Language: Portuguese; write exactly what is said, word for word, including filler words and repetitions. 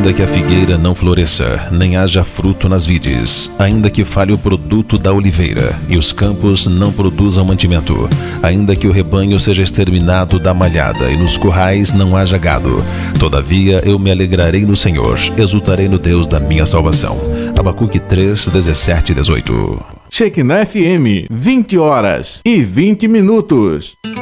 Ainda que a figueira não floresça, nem haja fruto nas vides, ainda que falhe o produto da oliveira, e os campos não produzam mantimento, ainda que o rebanho seja exterminado da malhada, e nos currais não haja gado, todavia eu me alegrarei no Senhor, exultarei no Deus da minha salvação. Abacuque três, dezessete e dezoito. Shekinah F M, vinte horas e vinte minutos.